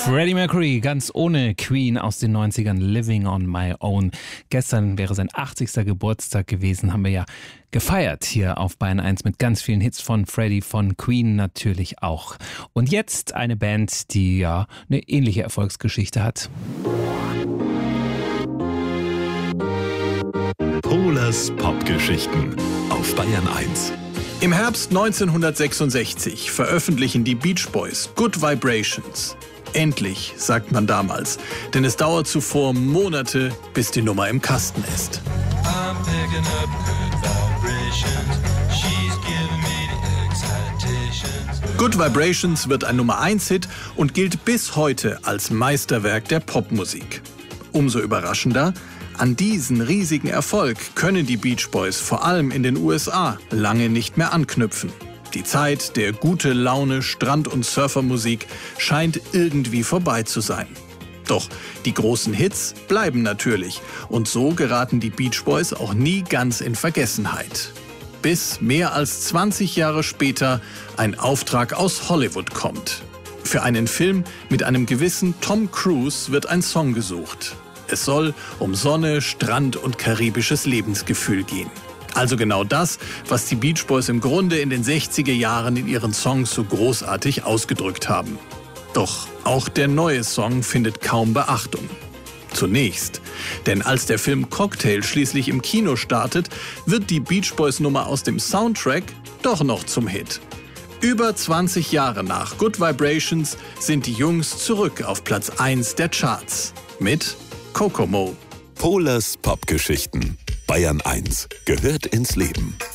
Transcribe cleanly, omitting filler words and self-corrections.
Freddie Mercury, ganz ohne Queen aus den 90ern, Living on My Own. Gestern wäre sein 80. Geburtstag gewesen, haben wir ja gefeiert hier auf Bayern 1 mit ganz vielen Hits von Freddie, von Queen natürlich auch. Und jetzt eine Band, die ja eine ähnliche Erfolgsgeschichte hat. Pohlers Popgeschichten auf Bayern 1. Im Herbst 1966 veröffentlichen die Beach Boys Good Vibrations. Endlich, sagt man damals, denn es dauert zuvor Monate, bis die Nummer im Kasten ist. Good Vibrations wird ein Nummer-1-Hit und gilt bis heute als Meisterwerk der Popmusik. Umso überraschender, an diesen riesigen Erfolg können die Beach Boys vor allem in den USA lange nicht mehr anknüpfen. Die Zeit der gute Laune Strand- und Surfermusik scheint irgendwie vorbei zu sein. Doch die großen Hits bleiben natürlich und so geraten die Beach Boys auch nie ganz in Vergessenheit. Bis mehr als 20 Jahre später ein Auftrag aus Hollywood kommt. Für einen Film mit einem gewissen Tom Cruise wird ein Song gesucht. Es soll um Sonne, Strand und karibisches Lebensgefühl gehen. Also genau das, was die Beach Boys im Grunde in den 60er Jahren in ihren Songs so großartig ausgedrückt haben. Doch auch der neue Song findet kaum Beachtung. Zunächst, denn als der Film Cocktail schließlich im Kino startet, wird die Beach Boys Nummer aus dem Soundtrack doch noch zum Hit. Über 20 Jahre nach Good Vibrations sind die Jungs zurück auf Platz 1 der Charts mit Kokomo. Pohlers Popgeschichten. Bayern 1 gehört ins Leben.